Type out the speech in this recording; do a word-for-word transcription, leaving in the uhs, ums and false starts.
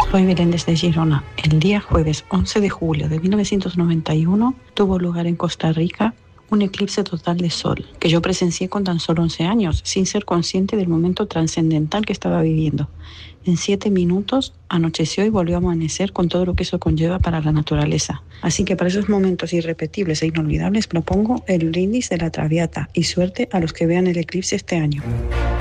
Soy Belén desde Girona. El día jueves once de julio de mil novecientos noventa y uno tuvo lugar en Costa Rica un eclipse total de sol, que yo presencié con tan solo once años, sin ser consciente del momento trascendental que estaba viviendo. En siete minutos anocheció y volvió a amanecer con todo lo que eso conlleva para la naturaleza. Así que para esos momentos irrepetibles e inolvidables propongo el brindis de la Traviata y suerte a los que vean el eclipse este año.